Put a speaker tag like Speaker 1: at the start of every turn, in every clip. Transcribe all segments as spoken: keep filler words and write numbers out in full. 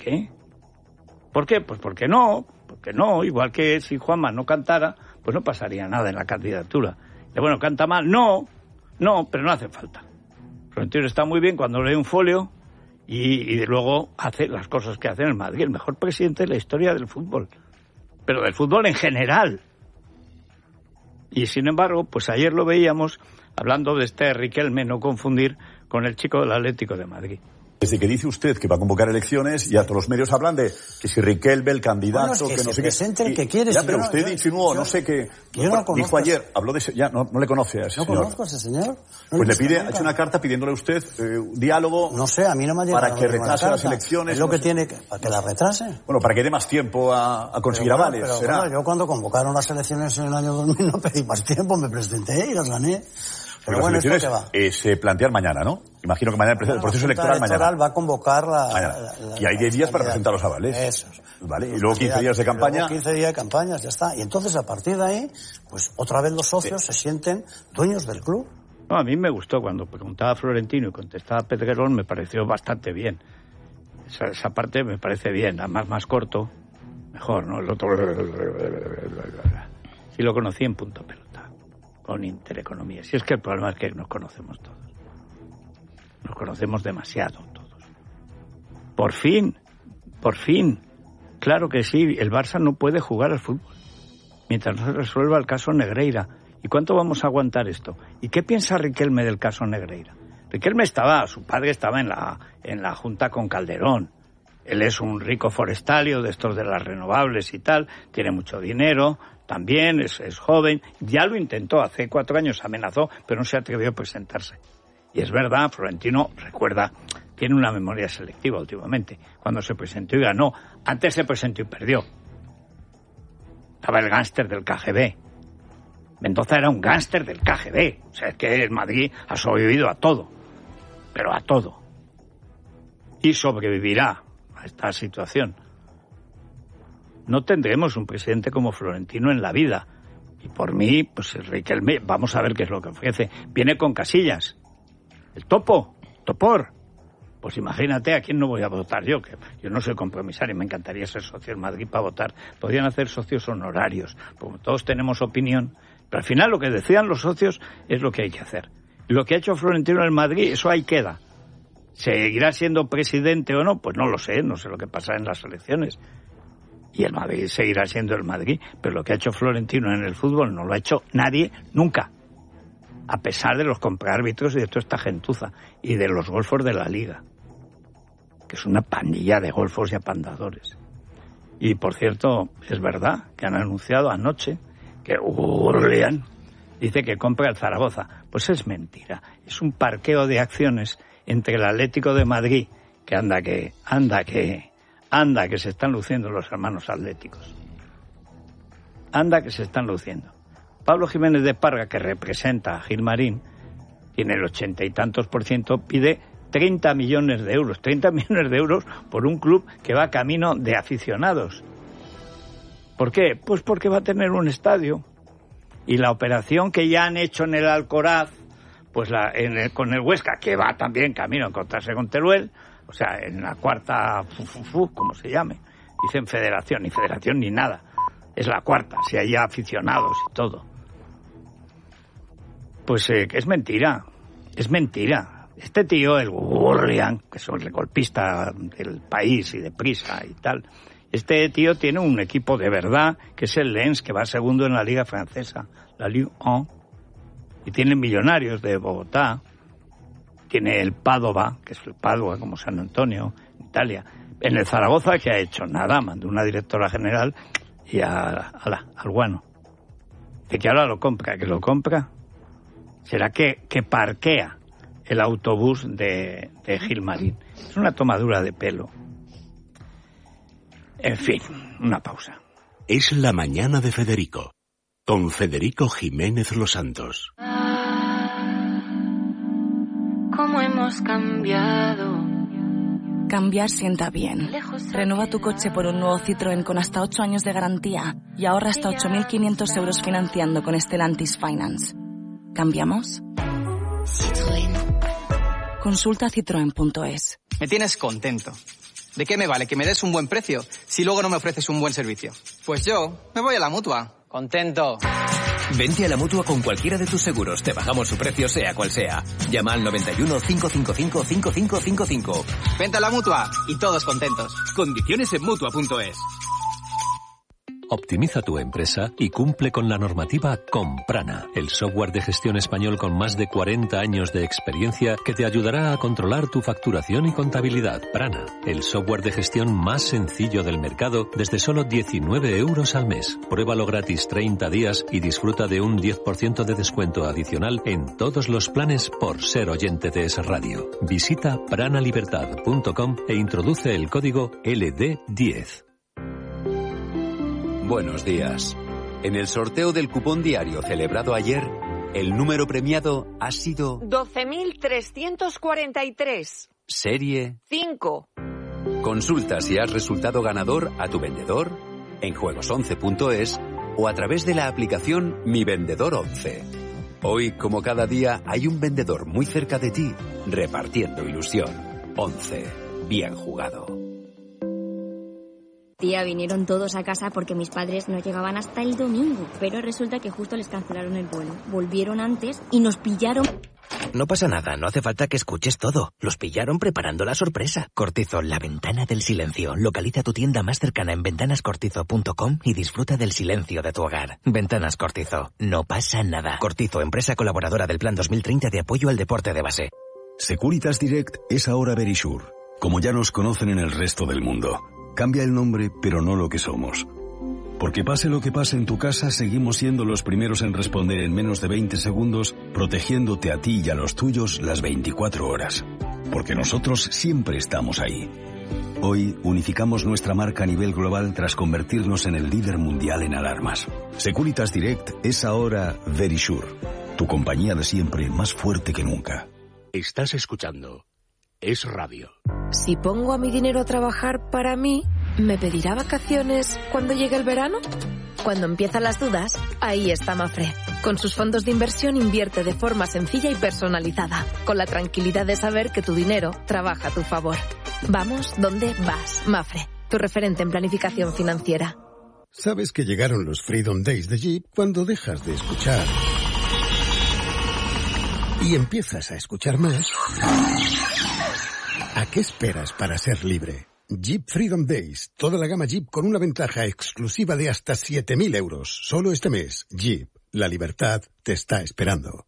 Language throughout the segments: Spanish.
Speaker 1: qué? ¿Por qué? Pues porque no, porque no, igual que si Juanma no cantara, pues no pasaría nada en la candidatura. Y bueno, ¿canta mal? No, no, pero no hace falta. Florentino está muy bien cuando lee un folio y, y luego hace las cosas que hace en el Madrid, el mejor presidente de la historia del fútbol, pero del fútbol en general. Y sin embargo, pues ayer lo veíamos hablando de este Riquelme, no confundir con el chico del Atlético de Madrid.
Speaker 2: Desde que dice usted que va a convocar elecciones, ya todos los medios hablan de que si Riquelme, el candidato,
Speaker 3: bueno, es que,
Speaker 2: que no sé qué.
Speaker 3: presente el que quiere.
Speaker 2: Ya,
Speaker 3: si
Speaker 2: pero
Speaker 3: no,
Speaker 2: usted
Speaker 3: yo,
Speaker 2: insinuó,
Speaker 3: yo,
Speaker 2: no sé qué.
Speaker 3: Yo no
Speaker 2: dijo ayer, habló de ese, ya no, no le conoce a ese
Speaker 3: no
Speaker 2: señor.
Speaker 3: No conozco a ese señor. No
Speaker 2: pues le pide,
Speaker 3: nunca.
Speaker 2: ha hecho una carta pidiéndole a usted eh, un diálogo.
Speaker 3: No sé, a mí no me ha llegado
Speaker 2: para que retrase las elecciones.
Speaker 3: Es lo
Speaker 2: no
Speaker 3: que
Speaker 2: sé.
Speaker 3: tiene que, para que la retrase.
Speaker 2: Bueno, para que dé más tiempo a, a conseguir
Speaker 3: pero,
Speaker 2: avales.
Speaker 3: Pero,
Speaker 2: ¿será?
Speaker 3: Bueno, yo cuando convocaron las elecciones en el año dos mil no pedí más tiempo, me presenté y las gané. Pero
Speaker 2: bueno, las
Speaker 3: bueno,
Speaker 2: elecciones eh, se plantean mañana, ¿no? Imagino que mañana el, bueno, el proceso electoral,
Speaker 3: electoral
Speaker 2: mañana.
Speaker 3: va a convocar la...
Speaker 2: mañana.
Speaker 3: la, la
Speaker 2: y hay diez días para presentar los avales.
Speaker 3: Eso.
Speaker 2: Vale, y luego quince días de campaña.
Speaker 3: Luego quince días de campaña, ya está. Y entonces, a partir de ahí, pues otra vez los socios sí. se sienten dueños del club.
Speaker 1: No, a mí me gustó cuando preguntaba a Florentino y contestaba a Pedrerol, me pareció bastante bien. Esa, esa parte me parece bien, además más corto, mejor, ¿no? El otro... Sí lo conocí en punto pelota. Con Intereconomía. Si es que el problema es que nos conocemos todos. Nos conocemos demasiado todos. Por fin, por fin. Claro que sí, el Barça no puede jugar al fútbol mientras no se resuelva el caso Negreira. ¿Y cuánto vamos a aguantar esto? ¿Y qué piensa Riquelme del caso Negreira? Riquelme estaba, su padre estaba en la, en la junta con Calderón. Él es un rico forestalio de estos de las renovables y tal, tiene mucho dinero, también es, es joven, ya lo intentó, hace cuatro años amenazó, pero no se atrevió a presentarse. Y es verdad, Florentino, recuerda, tiene una memoria selectiva últimamente. Cuando se presentó y ganó, antes se presentó y perdió. Estaba el gángster del K G B. Mendoza era un gángster del K G B. O sea, es que en Madrid ha sobrevivido a todo, pero a todo. Y sobrevivirá a esta situación. No tendremos un presidente como Florentino en la vida. Y por mí, pues Riquelme, vamos a ver qué es lo que ofrece. Viene con Casillas. El topo, topor. Pues imagínate a quién no voy a votar yo, que yo no soy compromisario, me encantaría ser socio en Madrid para votar. Podrían hacer socios honorarios, porque todos tenemos opinión. Pero al final lo que decían los socios es lo que hay que hacer. Y lo que ha hecho Florentino en Madrid, eso ahí queda. ¿Seguirá siendo presidente o no? Pues no lo sé, no sé lo que pasa en las elecciones. Y el Madrid seguirá siendo el Madrid, pero lo que ha hecho Florentino en el fútbol no lo ha hecho nadie nunca, a pesar de los compraárbitros y de toda esta gentuza, y de los golfos de la Liga, que es una pandilla de golfos y apandadores. Y, por cierto, es verdad que han anunciado anoche que Urlian dice que compra el Zaragoza. Pues es mentira, es un parqueo de acciones entre el Atlético de Madrid, que anda que, anda que... Anda, que se están luciendo los hermanos atléticos. Anda, que se están luciendo. Pablo Jiménez de Parga, que representa a Gilmarín, tiene el ochenta y tantos por ciento, pide treinta millones de euros. treinta millones de euros por un club que va camino de aficionados. ¿Por qué? Pues porque va a tener un estadio. Y la operación que ya han hecho en el Alcoraz, pues la, en el, con el Huesca, que va también camino a encontrarse con Teruel, o sea, en la cuarta, fu, fu, fu, como se llame, dicen federación, ni federación ni nada, es la cuarta, si hay aficionados y todo. Pues eh, es mentira, es mentira. Este tío, el Gurrian, que es el golpista del país y de prisa y tal, este tío tiene un equipo de verdad, que es el Lens, que va segundo en la liga francesa, la Ligue uno, y tiene millonarios de Bogotá. Tiene el Padova, que es el Padua, como San Antonio, Italia. En el Zaragoza, ¿qué ha hecho? Nada, mandó una directora general y a, a la, al guano. De que ahora lo compra, que lo compra. ¿Será que, que parquea el autobús de, de Gilmarín? Es una tomadura de pelo. En fin, una pausa.
Speaker 4: Es la mañana de Federico, con Federico Jiménez Los Santos.
Speaker 5: ¿Cómo hemos cambiado?
Speaker 6: Cambiar sienta bien. Renueva tu coche por un nuevo Citroën con hasta ocho años de garantía y ahorra hasta ocho mil quinientos euros financiando con Stellantis Finance. ¿Cambiamos?
Speaker 5: Citroën.
Speaker 6: Consulta citroen punto es.
Speaker 7: Me tienes contento. ¿De qué me vale que me des un buen precio si luego no me ofreces un buen servicio? Pues yo me voy a la Mutua. Contento.
Speaker 8: Vente a la Mutua con cualquiera de tus seguros. Te bajamos su precio sea cual sea. Llama al noventa y uno, cinco cinco cinco, cinco cinco cinco cinco.
Speaker 7: Vente a la Mutua y todos contentos.
Speaker 8: Condiciones en Mutua punto es.
Speaker 9: Optimiza tu empresa y cumple con la normativa con Prana, el software de gestión español con más de cuarenta años de experiencia que te ayudará a controlar tu facturación y contabilidad. Prana, el software de gestión más sencillo del mercado desde solo diecinueve euros al mes. Pruébalo gratis treinta días y disfruta de un diez por ciento de descuento adicional en todos los planes por ser oyente de Es Radio. Visita prana libertad punto com e introduce el código L D diez.
Speaker 10: Buenos días. En el sorteo del cupón diario celebrado ayer, el número premiado ha sido
Speaker 11: doce mil trescientos cuarenta y tres.
Speaker 10: Serie
Speaker 11: cinco.
Speaker 10: Consulta si has resultado ganador a tu vendedor, en juegos once punto es o a través de la aplicación Mi Vendedor once. Hoy, como cada día, hay un vendedor muy cerca de ti, repartiendo ilusión. once. Bien jugado.
Speaker 12: Tía, vinieron todos a casa porque mis padres no llegaban hasta el domingo, pero resulta que justo les cancelaron el vuelo. Volvieron antes y nos pillaron...
Speaker 13: No pasa nada, no hace falta que escuches todo. Los pillaron preparando la sorpresa. Cortizo, la ventana del silencio. Localiza tu tienda más cercana en ventanas cortizo punto com y disfruta del silencio de tu hogar. Ventanas Cortizo, no pasa nada. Cortizo, empresa colaboradora del Plan dos mil treinta de apoyo al deporte de base.
Speaker 14: Securitas Direct es ahora Verisure, como ya nos conocen en el resto del mundo. Cambia el nombre, pero no lo que somos. Porque pase lo que pase en tu casa, seguimos siendo los primeros en responder en menos de veinte segundos, protegiéndote a ti y a los tuyos las veinticuatro horas. Porque nosotros siempre estamos ahí. Hoy unificamos nuestra marca a nivel global tras convertirnos en el líder mundial en alarmas. Securitas Direct es ahora Verisure, tu compañía de siempre más fuerte que nunca.
Speaker 4: Estás escuchando Es Radio.
Speaker 15: Si pongo a mi dinero a trabajar para mí, ¿me pedirá vacaciones cuando llegue el verano? Cuando empiezan las dudas, ahí está Mafre. Con sus fondos de inversión invierte de forma sencilla y personalizada, con la tranquilidad de saber que tu dinero trabaja a tu favor. Vamos donde vas, Mafre, tu referente en planificación financiera.
Speaker 16: Sabes que llegaron los Freedom Days de Jeep cuando dejas de escuchar y empiezas a escuchar más. ¿A qué esperas para ser libre? Jeep Freedom Days. Toda la gama Jeep con una ventaja exclusiva de hasta siete mil euros. Solo este mes. Jeep. La libertad te está esperando.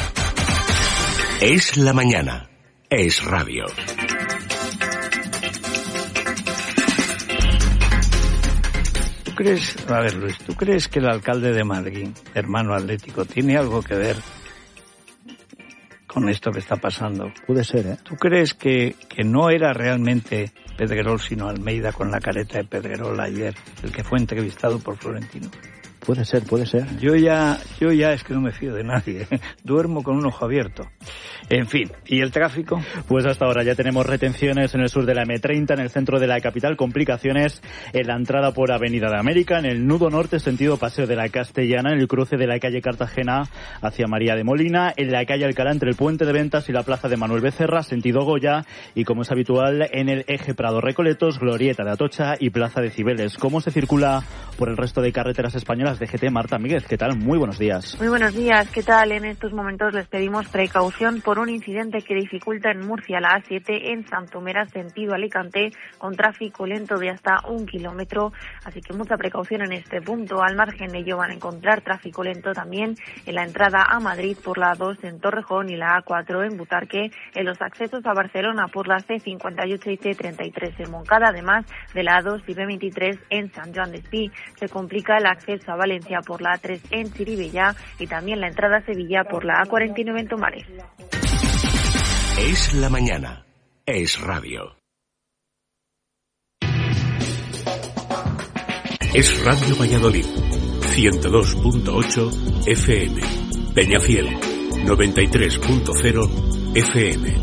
Speaker 4: Es la mañana. Es Radio.
Speaker 1: ¿Tú crees, a ver Luis, ¿tú crees que el alcalde de Madrid, hermano Atlético, tiene algo que ver con esto que está pasando?
Speaker 17: Puede ser, ¿eh?
Speaker 1: ¿Tú crees que, que no era realmente Pedrerol, sino Almeida con la careta de Pedrerol ayer, el que fue entrevistado por Florentino?
Speaker 17: Puede ser, puede ser.
Speaker 1: Yo ya, yo ya es que no me fío de nadie. Duermo con un ojo abierto. En fin, ¿y el tráfico?
Speaker 18: Pues hasta ahora ya tenemos retenciones en el sur de la eme treinta, en el centro de la capital, complicaciones en la entrada por Avenida de América, en el nudo norte, sentido Paseo de la Castellana, en el cruce de la calle Cartagena hacia María de Molina, en la calle Alcalá entre el Puente de Ventas y la plaza de Manuel Becerra, sentido Goya, y como es habitual, en el eje Prado Recoletos, Glorieta de Atocha y Plaza de Cibeles. ¿Cómo se circula por el resto de carreteras españolas de G T? Marta Míguez, ¿qué tal? Muy buenos días.
Speaker 19: Muy buenos días, ¿qué tal? En estos momentos les pedimos precaución por un incidente que dificulta en Murcia la A siete en Santomera, sentido Alicante, con tráfico lento de hasta un kilómetro, así que mucha precaución en este punto. Al margen de ello van a encontrar tráfico lento también en la entrada a Madrid por la A dos en Torrejón y la A cuatro en Butarque, en los accesos a Barcelona por la C cincuenta y ocho y C treinta y tres en Moncada, además de la A dos y B veintitrés en San Joan de Espí. Se complica el acceso a Valencia por la A tres en Chirivella y también la entrada a Sevilla por la A cuarenta y nueve en Tomares.
Speaker 4: Es la mañana. Es Radio. Es Radio Valladolid. ciento dos punto ocho F M. Peñafiel. noventa y tres punto cero F M.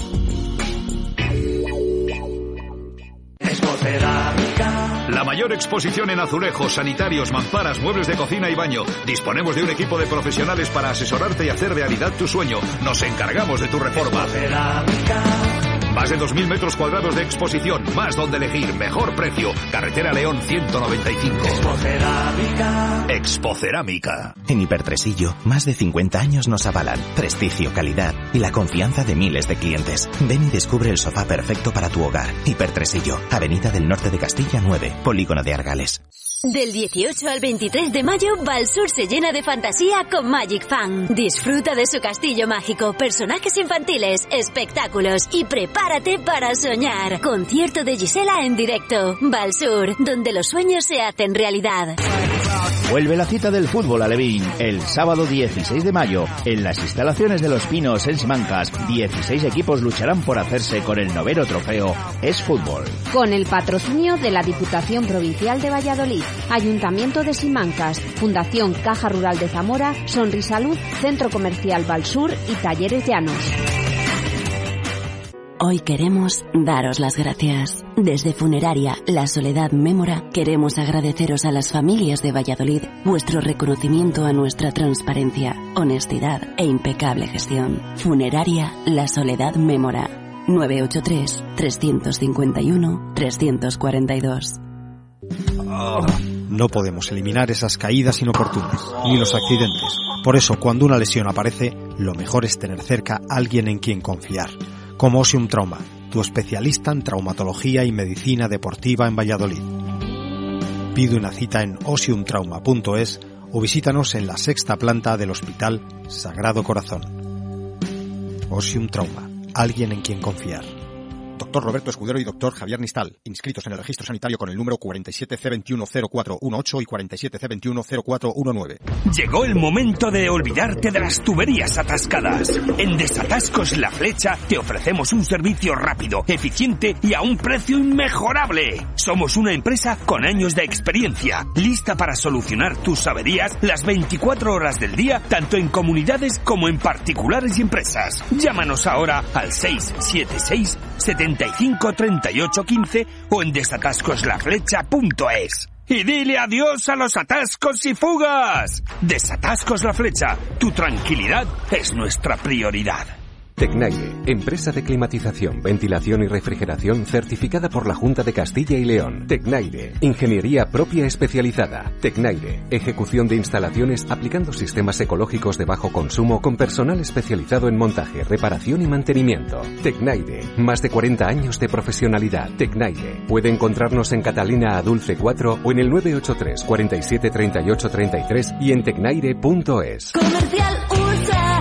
Speaker 20: La mayor exposición en azulejos, sanitarios, mamparas, muebles de cocina y baño. Disponemos de un equipo de profesionales para asesorarte y hacer realidad tu sueño. Nos encargamos de tu reforma. Más de dos mil metros cuadrados de exposición, más donde elegir, mejor precio. Carretera León ciento noventa y cinco. Expocerámica. Expocerámica.
Speaker 13: En Hipertresillo, más de cincuenta años nos avalan prestigio, calidad y la confianza de miles de clientes. Ven y descubre el sofá perfecto para tu hogar. Hipertresillo, Avenida del Norte de Castilla nueve, Polígono de Argales.
Speaker 21: Del dieciocho al veintitrés de mayo, Valsur se llena de fantasía con Magic Fan. Disfruta de su castillo mágico, personajes infantiles, espectáculos y prepárate para soñar. Concierto de Gisela en directo. Valsur, donde los sueños se hacen realidad.
Speaker 17: Vuelve la cita del fútbol alevín el sábado dieciséis de mayo en las instalaciones de Los Pinos en Simancas. dieciséis equipos lucharán por hacerse con el noveno trofeo Es Fútbol.
Speaker 22: Con el patrocinio de la Diputación Provincial de Valladolid, Ayuntamiento de Simancas, Fundación Caja Rural de Zamora, Sonrisalud, Centro Comercial Valsur y Talleres Llanos.
Speaker 21: Hoy queremos daros las gracias. Desde Funeraria La Soledad Mémora queremos agradeceros a las familias de Valladolid vuestro reconocimiento a nuestra transparencia, honestidad e impecable gestión. Funeraria La Soledad Mémora. nueve ocho tres, tres cinco uno, tres cuatro dos.
Speaker 23: Oh, no podemos eliminar esas caídas inoportunas, ni los accidentes. Por eso, cuando una lesión aparece, lo mejor es tener cerca a alguien en quien confiar. Como Osium Trauma, tu especialista en traumatología y medicina deportiva en Valladolid. Pide una cita en osium trauma punto es o visítanos en la sexta planta del Hospital Sagrado Corazón. Osium Trauma, alguien en quien confiar.
Speaker 24: Doctor Roberto Escudero y Doctor Javier Nistal, inscritos en el registro sanitario con el número cuarenta y siete C veintiuno cero cuatro dieciocho y cuarenta y siete C veintiuno cero cuatro diecinueve.
Speaker 25: Llegó el momento de olvidarte de las tuberías atascadas. En Desatascos La Flecha te ofrecemos un servicio rápido, eficiente y a un precio inmejorable. Somos una empresa con años de experiencia, lista para solucionar tus averías las veinticuatro horas del día, tanto en comunidades como en particulares y empresas. Llámanos ahora al seis siete seis, setenta y cinco, treinta y ocho, quince o en desatascos la flecha punto es. Y dile adiós a los atascos y fugas. Desatascos La Flecha, tu tranquilidad es nuestra prioridad.
Speaker 26: Tecnaire, empresa de climatización, ventilación y refrigeración certificada por la Junta de Castilla y León. Tecnaire, ingeniería propia especializada. Tecnaire, ejecución de instalaciones aplicando sistemas ecológicos de bajo consumo con personal especializado en montaje, reparación y mantenimiento. Tecnaire, más de cuarenta años de profesionalidad. Tecnaire, puede encontrarnos en Catalina Adulce cuatro o en el nueve ocho tres, cuarenta y siete, treinta y ocho, treinta y tres y en tecnaire punto es.
Speaker 21: Comercial Ursa.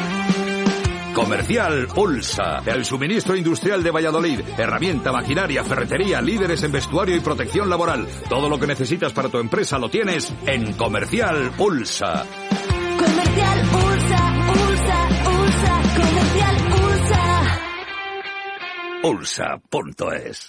Speaker 20: Comercial Ulsa, el suministro industrial de Valladolid. Herramienta, maquinaria, ferretería, líderes en vestuario y protección laboral. Todo lo que necesitas para tu empresa lo tienes en Comercial Ulsa.
Speaker 21: Comercial Ursa, Ursa, Ursa, Comercial Ursa.
Speaker 20: Ulsa punto es.